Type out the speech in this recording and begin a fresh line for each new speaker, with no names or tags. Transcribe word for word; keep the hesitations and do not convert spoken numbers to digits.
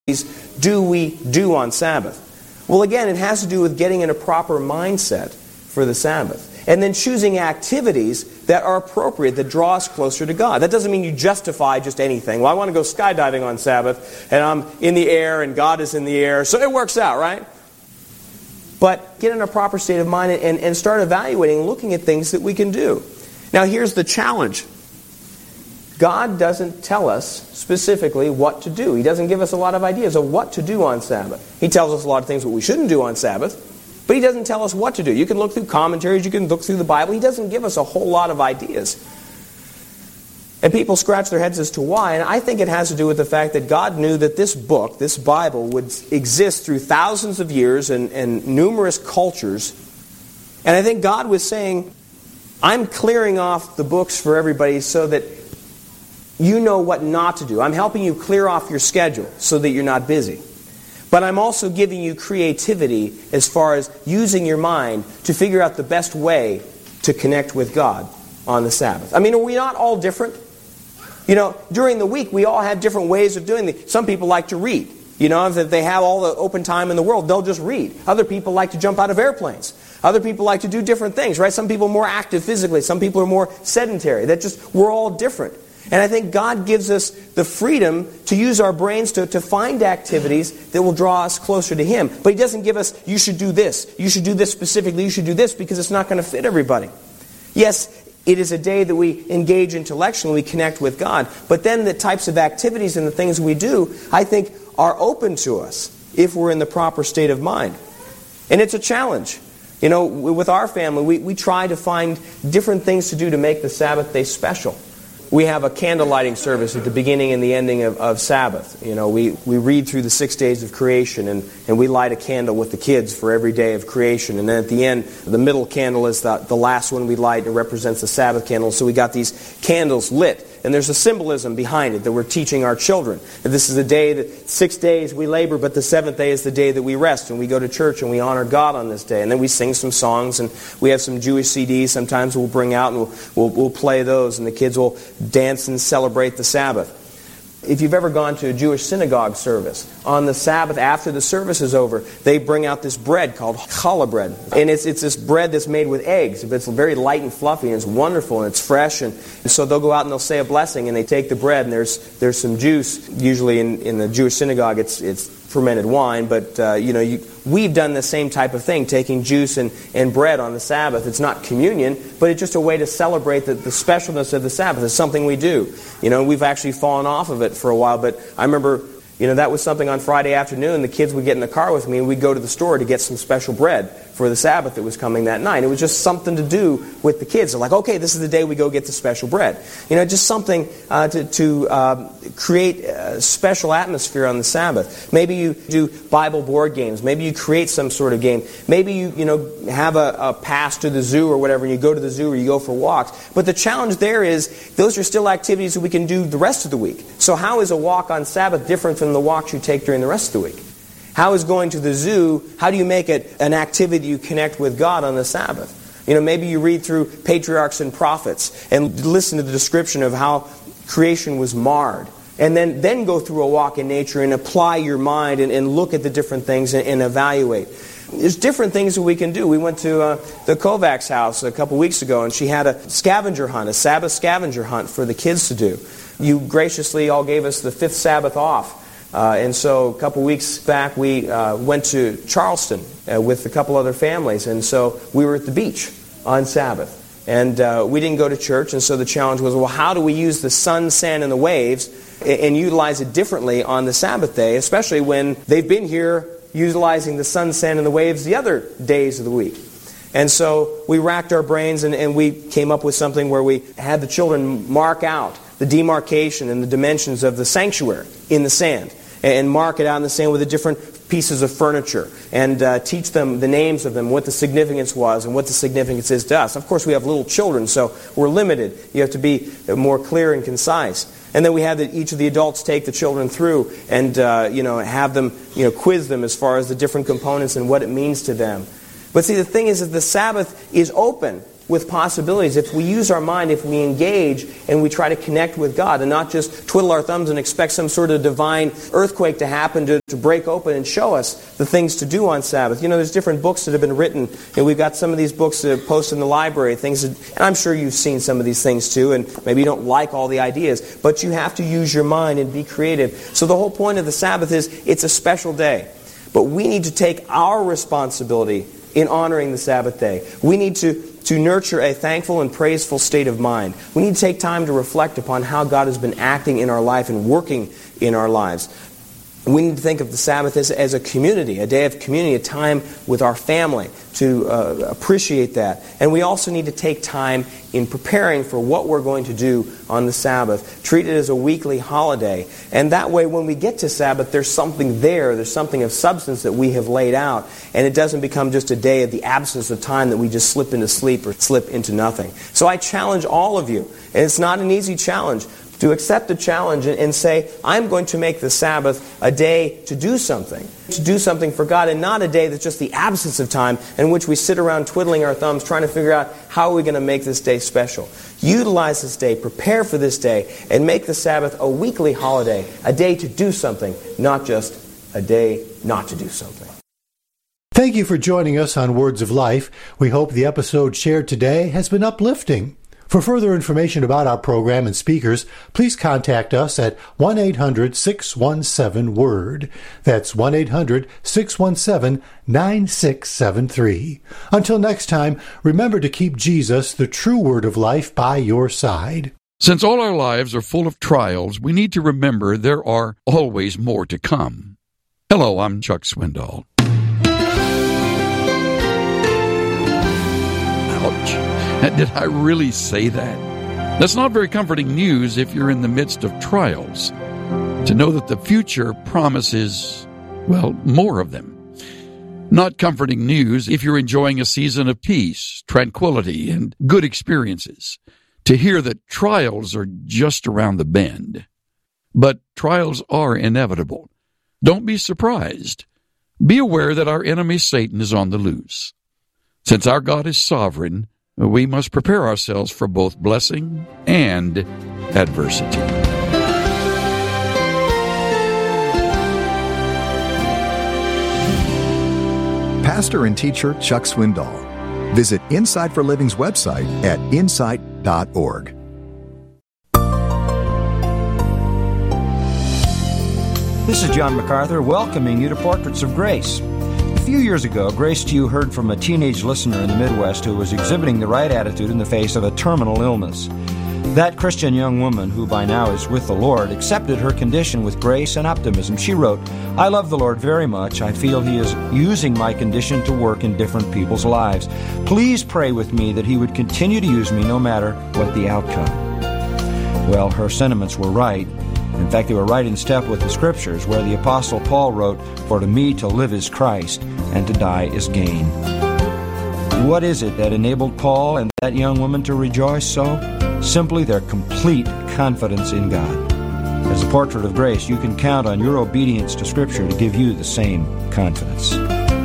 do we do on Sabbath? Well, again, it has to do with getting in a proper mindset for the Sabbath. And then choosing activities that are appropriate, that draw us closer to God. That doesn't mean you justify just anything. Well, I want to go skydiving on Sabbath, and I'm in the air, and God is in the air, so it works out, right? But get in a proper state of mind and, and start evaluating, looking at things that we can do. Now, here's the challenge. God doesn't tell us specifically what to do. He doesn't give us a lot of ideas of what to do on Sabbath. He tells us a lot of things what we shouldn't do on Sabbath, but He doesn't tell us what to do. You can look through commentaries, you can look through the Bible. He doesn't give us a whole lot of ideas. And people scratch their heads as to why, and I think it has to do with the fact that God knew that this book, this Bible, would exist through thousands of years and, and numerous cultures. And I think God was saying, I'm clearing off the books for everybody so that you know what not to do. I'm helping you clear off your schedule so that you're not busy. But I'm also giving you creativity as far as using your mind to figure out the best way to connect with God on the Sabbath. I mean, are we not all different? You know, during the week, we all have different ways of doing things. Some people like to read. You know, if they have all the open time in the world, they'll just read. Other people like to jump out of airplanes. Other people like to do different things, right? Some people are more active physically. Some people are more sedentary. That just, we're all different. And I think God gives us the freedom to use our brains to, to find activities that will draw us closer to Him. But He doesn't give us, you should do this, you should do this specifically, you should do this, because it's not going to fit everybody. Yes, it is a day that we engage intellectually, we connect with God. But then the types of activities and the things we do, I think, are open to us if we're in the proper state of mind. And it's a challenge. You know, with our family, we, we try to find different things to do to make the Sabbath day special. We have a candle lighting service at the beginning and the ending of, of Sabbath. You know, we, we read through the six days of creation, and, and we light a candle with the kids for every day of creation. And then at the end, the middle candle is the, the last one we light. It represents the Sabbath candle. So we got these candles lit. And there's a symbolism behind it that we're teaching our children. That this is a day that six days we labor, but the seventh day is the day that we rest. And we go to church and we honor God on this day. And then we sing some songs, and we have some Jewish C Ds sometimes we'll bring out, and we'll, we'll, we'll play those. And the kids will dance and celebrate the Sabbath. If you've ever gone to a Jewish synagogue service, on the Sabbath, after the service is over, they bring out this bread called challah bread. And it's it's this bread that's made with eggs. It's very light and fluffy, and it's wonderful, and it's fresh. And, and so they'll go out and they'll say a blessing, and they take the bread, and there's there's some juice. Usually in, in the Jewish synagogue, it's it's fermented wine, but uh, you know, you, we've done the same type of thing, taking juice and, and bread on the Sabbath. It's not communion, but it's just a way to celebrate the, the specialness of the Sabbath. It's something we do. You know, we've actually fallen off of it for a while, but I remember, you know, that was something on Friday afternoon. The kids would get in the car with me, and we'd go to the store to get some special bread for the Sabbath that was coming that night. It was just something to do with the kids. They're like, okay, this is the day we go get the special bread. You know, just something uh, to, to uh, create a special atmosphere on the Sabbath. Maybe you do Bible board games. Maybe you create some sort of game. Maybe you, you know, have a, a pass to the zoo or whatever, and you go to the zoo or you go for walks. But the challenge there is those are still activities that we can do the rest of the week. So how is a walk on Sabbath different from the walks you take during the rest of the week? How is going to the zoo, how do you make it an activity you connect with God on the Sabbath? You know, maybe you read through patriarchs and prophets and listen to the description of how creation was marred. And then, then go through a walk in nature and apply your mind and, and look at the different things and, and evaluate. There's different things that we can do. We went to uh, the Kovacs house a couple weeks ago, and she had a scavenger hunt, a Sabbath scavenger hunt for the kids to do. You graciously all gave us the fifth Sabbath off. Uh, and so a couple weeks back, we uh, went to Charleston uh, with a couple other families. And so we were at the beach on Sabbath. And uh, we didn't go to church. And so the challenge was, well, how do we use the sun, sand, and the waves and, and utilize it differently on the Sabbath day, especially when they've been here utilizing the sun, sand, and the waves the other days of the week. And so we racked our brains, and, and we came up with something where we had the children mark out the demarcation and the dimensions of the sanctuary in the sand, and mark it out in the sand with the different pieces of furniture, and uh, teach them the names of them, what the significance was, and what the significance is to us. Of course, we have little children, so we're limited. You have to be more clear and concise. And then we have that each of the adults take the children through and uh, you know have them you know quiz them as far as the different components and what it means to them. But see, the thing is that the Sabbath is open with possibilities if we use our mind, if we engage and we try to connect with God and not just twiddle our thumbs and expect some sort of divine earthquake to happen to, to break open and show us the things to do on Sabbath. You know, there's different books that have been written, and we've got some of these books that are posted in the library, things that, and I'm sure you've seen some of these things too, and maybe you don't like all the ideas, but you have to use your mind and be creative. So the whole point of the Sabbath is it's a special day. But we need to take our responsibility in honoring the Sabbath day. We need to, to nurture a thankful and praiseful state of mind. We need to take time to reflect upon how God has been acting in our life and working in our lives. We need to think of the Sabbath as, as a community, a day of community, a time with our family to uh, appreciate that. And we also need to take time in preparing for what we're going to do on the Sabbath. Treat it as a weekly holiday. And that way, when we get to Sabbath, there's something there, there's something of substance that we have laid out. And it doesn't become just a day of the absence of time that we just slip into sleep or slip into nothing. So I challenge all of you, and it's not an easy challenge, to accept the challenge and say, I'm going to make the Sabbath a day to do something, to do something for God, and not a day that's just the absence of time in which we sit around twiddling our thumbs trying to figure out how are we going to make this day special. Utilize this day, prepare for this day, and make the Sabbath a weekly holiday, a day to do something, not just a day not to do something.
Thank you for joining us on Words of Life. We hope the episode shared today has been uplifting. For further information about our program and speakers, please contact us at one eight hundred six one seven WORD. That's one eight hundred six one seven nine six seven three. Until next time, remember to keep Jesus, the true Word of life, by your side.
Since all our lives are full of trials, we need to remember there are always more to come. Hello, I'm Chuck Swindoll. Ouch. Did I really say that? That's not very comforting news if you're in the midst of trials. To know that the future promises, well, more of them. Not comforting news if you're enjoying a season of peace, tranquility, and good experiences. To hear that trials are just around the bend. But trials are inevitable. Don't be surprised. Be aware that our enemy Satan is on the loose. Since our God is sovereign, we must prepare ourselves for both blessing and adversity.
Pastor and teacher Chuck Swindoll. Visit Insight for Living's website at insight dot org.
This is John MacArthur welcoming you to Portraits of Grace. A few years ago, Grace Tew heard from a teenage listener in the Midwest who was exhibiting the right attitude in the face of a terminal illness. That Christian young woman, who by now is with the Lord, accepted her condition with grace and optimism. She wrote, I love the Lord very much. I feel He is using my condition to work in different people's lives. Please pray with me that He would continue to use me no matter what the outcome. Well, her sentiments were right. In fact, they were right in step with the Scriptures, where the Apostle Paul wrote, For to me to live is Christ, and to die is gain. What is it that enabled Paul and that young woman to rejoice so? Simply their complete confidence in God. As a portrait of grace, you can count on your obedience to Scripture to give you the same confidence.